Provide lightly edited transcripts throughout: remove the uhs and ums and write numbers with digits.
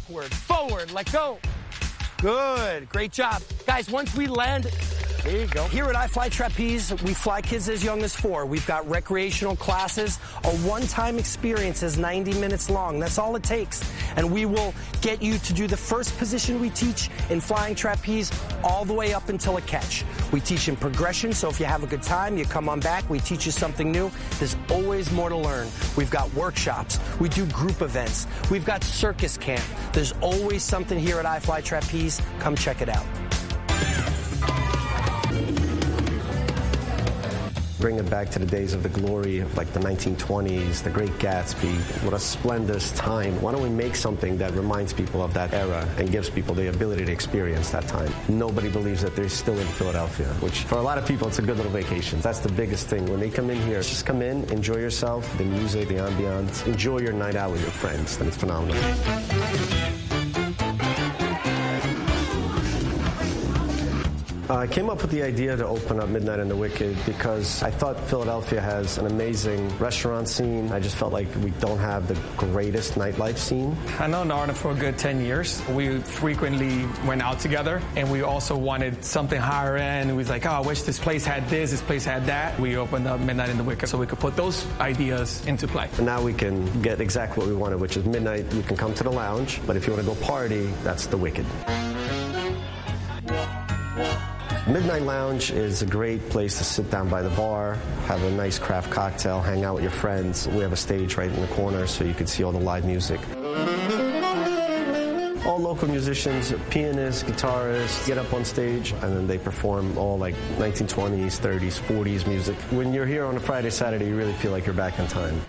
backward, forward, let go. Good, great job. Guys, once we land, there you go. Here at iFly Trapeze, we fly kids as young as 4. We've got recreational classes. A one-time experience is 90 minutes long. That's all it takes. And we will get you to do the first position we teach in flying trapeze all the way up until a catch. We teach in progression, so if you have a good time, you come on back, we teach you something new. There's always more to learn. We've got workshops. We do group events. We've got circus camp. There's always something here at iFly Trapeze. Come check it out. Bring it back to the days of the glory of like the 1920s, the Great Gatsby. What a splendid time. Why don't we make something that reminds people of that era and gives people the ability to experience that time? Nobody believes that they're still in Philadelphia, which for a lot of people, it's a good little vacation. That's the biggest thing. When they come in here, just come in, enjoy yourself, the music, the ambiance, enjoy your night out with your friends. Then it's phenomenal. I came up with the idea to open up Midnight in the Wicked because I thought Philadelphia has an amazing restaurant scene. I just felt like we don't have the greatest nightlife scene. I know Narda for a good 10 years. We frequently went out together, and we also wanted something higher end. We was like, oh, I wish this place had this place had that. We opened up Midnight in the Wicked so we could put those ideas into play. And now we can get exactly what we wanted, which is midnight. You can come to the lounge, but if you want to go party, that's the Wicked. Midnight Lounge is a great place to sit down by the bar, have a nice craft cocktail, hang out with your friends. We have a stage right in the corner so you can see all the live music. All local musicians, pianists, guitarists, get up on stage and then they perform all like 1920s, 30s, 40s music. When you're here on a Friday, Saturday, you really feel like you're back in time.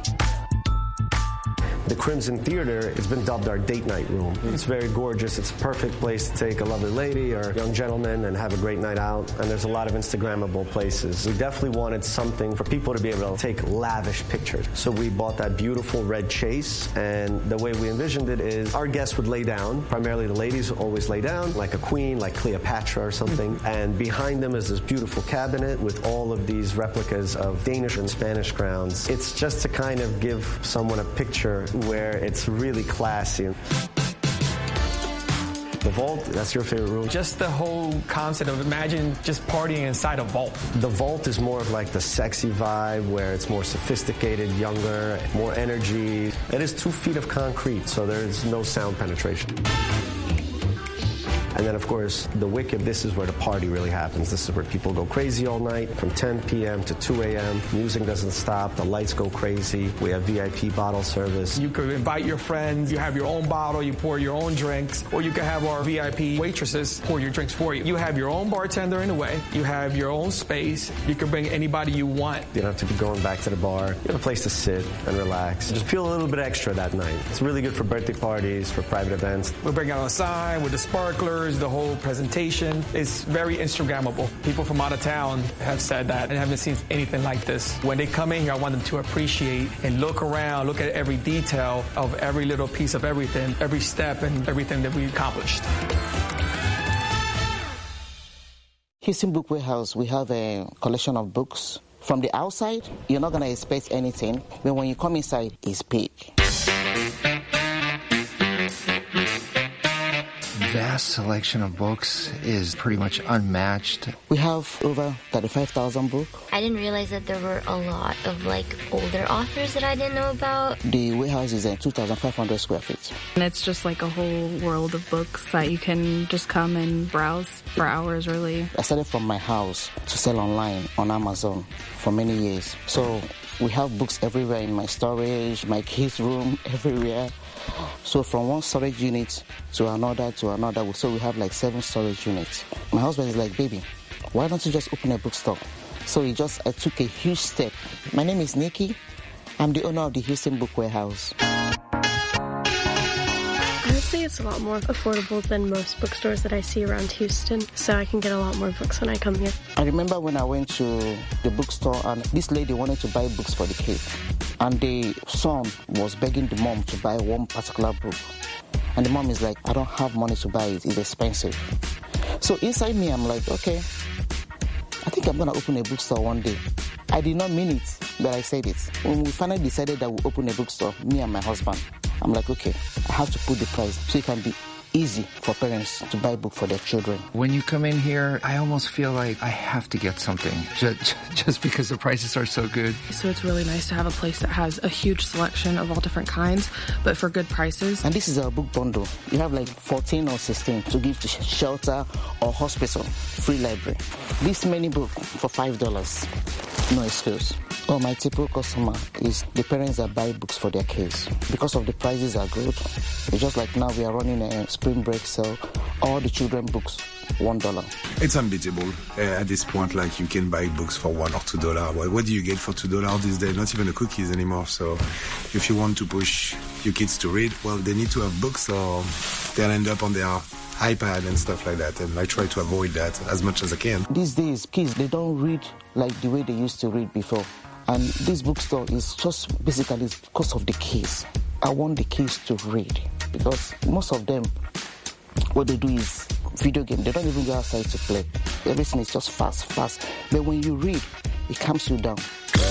The Crimson Theater has been dubbed our date night room. It's very gorgeous. It's a perfect place to take a lovely lady or young gentleman and have a great night out. And there's a lot of Instagrammable places. We definitely wanted something for people to be able to take lavish pictures. So we bought that beautiful red chase. And the way we envisioned it is our guests would lay down. Primarily the ladies always lay down, like a queen, like Cleopatra or something. And behind them is this beautiful cabinet with all of these replicas of Danish and Spanish crowns. It's just to kind of give someone a picture where it's really classy. The vault, that's your favorite room? Just the whole concept of imagine just partying inside a vault. The vault is more of like the sexy vibe where it's more sophisticated, younger, more energy. It is 2 feet of concrete, so there's no sound penetration. And then, of course, the Wicked, this is where the party really happens. This is where people go crazy all night from 10 p.m. to 2 a.m. Music doesn't stop. The lights go crazy. We have VIP bottle service. You could invite your friends. You have your own bottle. You pour your own drinks. Or you could have our VIP waitresses pour your drinks for you. You have your own bartender in a way. You have your own space. You can bring anybody you want. You don't have to be going back to the bar. You have a place to sit and relax. Just feel a little bit extra that night. It's really good for birthday parties, for private events. We'll bring out a sign with the sparklers. The whole presentation is very Instagrammable. People from out of town have said that and haven't seen anything like this. When they come in here, I want them to appreciate and look around, look at every detail of every little piece of everything, every step and everything that we accomplished. Houston Book Warehouse, we have a collection of books. From the outside, you're not going to expect anything, but when you come inside, it's big. Vast selection of books is pretty much unmatched. We have over 35,000 books. I didn't realize that there were a lot of older authors that I didn't know about. The warehouse is 2,500 square feet. And it's just like a whole world of books that you can just come and browse for hours, really. I started from my house to sell online on Amazon for many years. So we have books everywhere in my storage, my kids' room, everywhere. So from one storage unit to another, so we have 7 storage units. My husband is like, baby, why don't you just open a bookstore? So I took a huge step. My name is Nikki. I'm the owner of the Houston Book Warehouse. Honestly, it's a lot more affordable than most bookstores that I see around Houston, so I can get a lot more books when I come here. I remember when I went to the bookstore and this lady wanted to buy books for the kids. And the son was begging the mom to buy one particular book. And the mom is like, I don't have money to buy it. It's expensive. So inside me, I'm like, okay, I think I'm going to open a bookstore one day. I did not mean it. that I said it. When we finally decided that we open a bookstore, me and my husband, I'm like, okay, I have to put the price so it can be easy for parents to buy books for their children. When you come in here, I almost feel like I have to get something just because the prices are so good. So it's really nice to have a place that has a huge selection of all different kinds, but for good prices. And this is our book bundle. You have like 14 or 16 to give to shelter or hospital, free library. This many book for $5. No excuse. Oh, my typical customer is the parents that buy books for their kids. Because of the prices are good. It's just like now we are running a spring break sale. All the children books, $1. It's unbeatable. At this point, like, you can buy books for $1 or $2. What do you get for $2 these days? Not even the cookies anymore. So if you want to push your kids to read, well, they need to have books or they'll end up on their iPad and stuff like that. And I try to avoid that as much as I can. These days, kids, they don't read like the way they used to read before. And this bookstore is just basically because of the kids. I want the kids to read because most of them, what they do is video game. They don't even go outside to play. Everything is just fast. But when you read, it calms you down.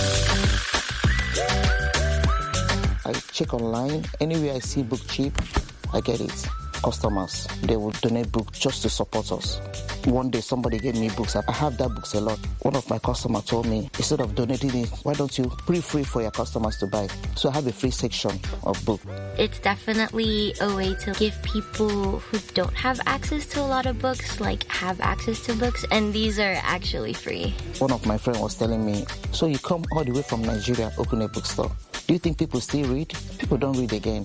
I check online. Anywhere I see book cheap, I get it. Customers, they will donate books just to support us. One day somebody gave me books. I have that books a lot. One of my customers told me, instead of donating it, why don't you free for your customers to buy? So I have a free section of books. It's definitely a way to give people who don't have access to a lot of books, like, have access to books, and these are actually free. One of my friends was telling me, so you come all the way from Nigeria, open a bookstore. Do you think people still read? People don't read again.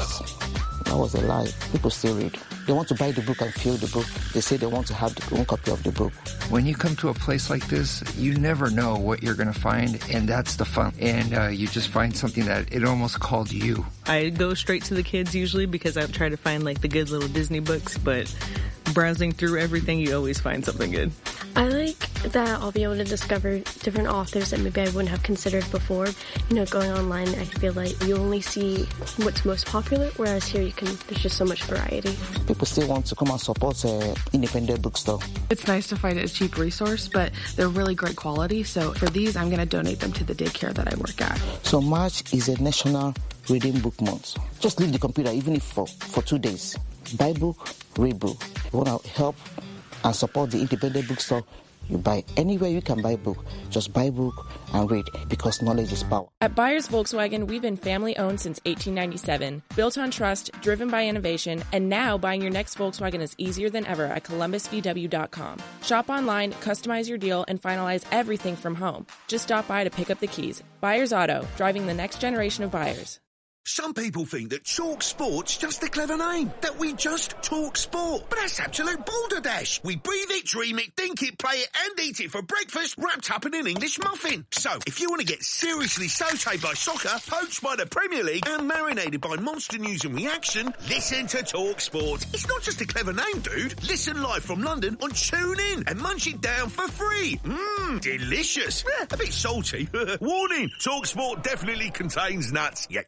That was a lie. People still read. They want to buy the book and feel the book. They say they want to have their own copy of the book. When you come to a place like this, you never know what you're going to find, and that's the fun. And you just find something that it almost called you. I go straight to the kids usually because I try to find like the good little Disney books, but browsing through everything, you always find something good. I like that I'll be able to discover different authors that maybe I wouldn't have considered before. You know, going online, I feel like you only see what's most popular, whereas here there's just so much variety. People still want to come and support an independent bookstore. It's nice to find a cheap resource, but they're really great quality. So for these, I'm going to donate them to the daycare that I work at. So March is a National Reading Book Month. Just leave the computer, even if for 2 days. Buy book, read book. You want to help and support the independent bookstore, you buy anywhere you can buy book. Just buy book and read, because knowledge is power. At Byers Volkswagen, we've been family-owned since 1897, built on trust, driven by innovation, and now buying your next Volkswagen is easier than ever at ColumbusVW.com. Shop online, customize your deal, and finalize everything from home. Just stop by to pick up the keys. Byers Auto, driving the next generation of buyers. Some people think that Talk Sport's just a clever name, that we just talk sport. But that's absolute balderdash. We breathe it, dream it, think it, play it, and eat it for breakfast, wrapped up in an English muffin. So, if you want to get seriously sautéed by soccer, poached by the Premier League, and marinated by monster news and reaction, listen to Talk Sport. It's not just a clever name, dude. Listen live from London on TuneIn and munch it down for free. Delicious. A bit salty. Warning, Talk Sport definitely contains nuts. Yeah.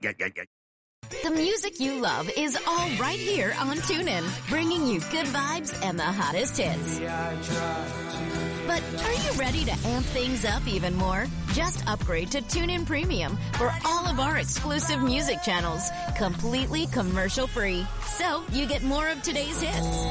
The music you love is all right here on TuneIn, bringing you good vibes and the hottest hits. But are you ready to amp things up even more? Just upgrade to TuneIn Premium for all of our exclusive music channels, completely commercial-free. So you get more of today's hits,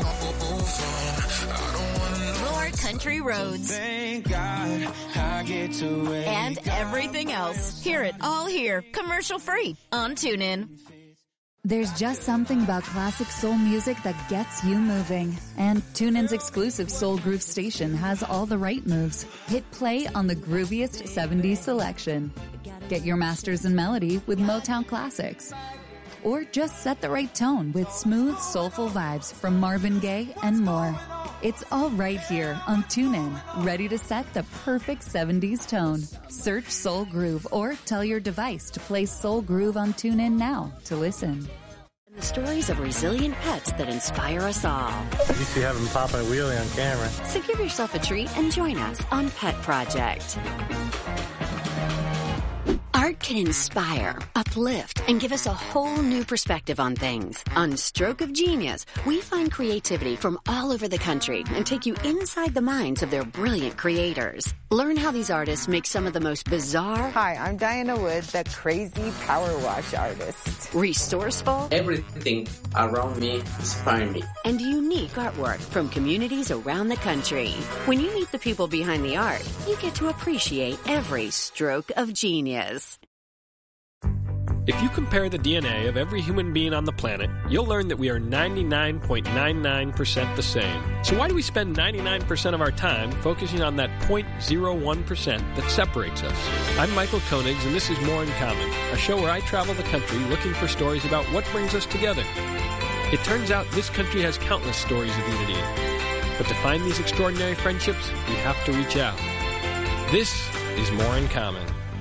more country roads, thank God I get to and everything else. Hear it all here, commercial-free on TuneIn. There's just something about classic soul music that gets you moving. And TuneIn's exclusive Soul Groove station has all the right moves. Hit play on the grooviest 70s selection. Get your masters in melody with Motown classics. Or just set the right tone with smooth, soulful vibes from Marvin Gaye and more. It's all right here on TuneIn, ready to set the perfect 70s tone. Search Soul Groove or tell your device to play Soul Groove on TuneIn now to listen. The stories of resilient pets that inspire us all. You see having Papa and Wheelie on camera. So give yourself a treat and join us on Pet Project. Our art can inspire, uplift, and give us a whole new perspective on things. On Stroke of Genius, we find creativity from all over the country and take you inside the minds of their brilliant creators. Learn how these artists make some of the most bizarre... Hi, I'm Diana Wood, the crazy power wash artist. Resourceful... Everything around me inspires me. And unique artwork from communities around the country. When you meet the people behind the art, you get to appreciate every stroke of genius. If you compare the DNA of every human being on the planet, you'll learn that we are 99.99% the same. So why do we spend 99% of our time focusing on that 0.01% that separates us? I'm Michael Koenigs, and this is More in Common, a show where I travel the country looking for stories about what brings us together. It turns out this country has countless stories of unity. But to find these extraordinary friendships, we have to reach out. This is More in Common.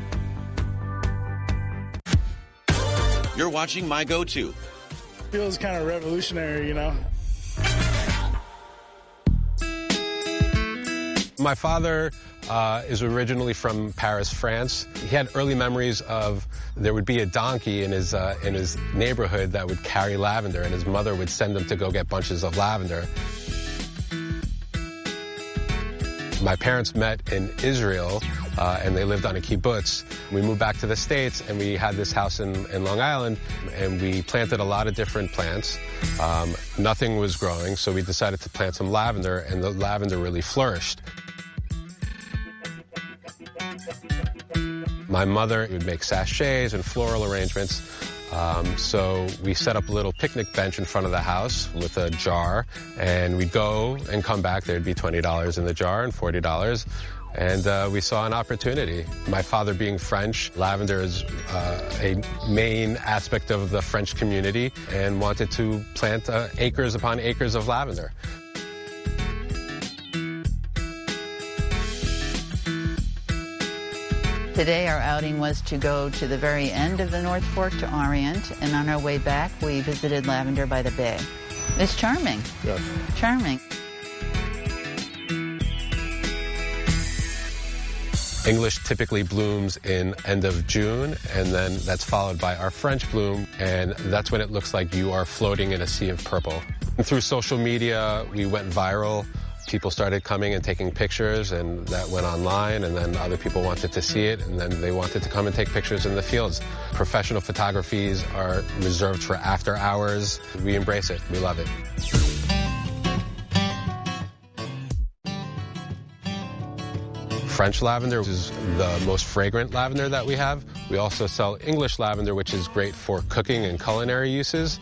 You're watching My Go-To. Feels kind of revolutionary, you know. My father is originally from Paris, France. He had early memories of there would be a donkey in his neighborhood that would carry lavender, and his mother would send him to go get bunches of lavender. My parents met in Israel, and they lived on a kibbutz. We moved back to the States, and we had this house in Long Island, and we planted a lot of different plants. Nothing was growing, so we decided to plant some lavender, and the lavender really flourished. My mother would make sachets and floral arrangements. So we set up a little picnic bench in front of the house with a jar, and we'd go and come back. There'd be $20 in the jar and $40. And we saw an opportunity. My father being French, lavender is a main aspect of the French community, and wanted to plant acres upon acres of lavender. Today our outing was to go to the very end of the North Fork to Orient, and on our way back we visited Lavender by the Bay. It's charming. Yes. Charming. English typically blooms in end of June, and then that's followed by our French bloom, and that's when it looks like you are floating in a sea of purple. And through social media, we went viral. People started coming and taking pictures, and that went online, and then other people wanted to see it, and then they wanted to come and take pictures in the fields. Professional photographies are reserved for after hours. We embrace it. We love it. French lavender is the most fragrant lavender that we have. We also sell English lavender, which is great for cooking and culinary uses.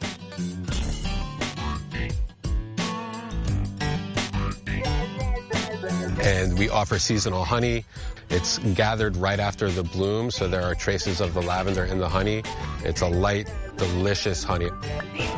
And we offer seasonal honey. It's gathered right after the bloom, so there are traces of the lavender in the honey. It's a light, delicious honey.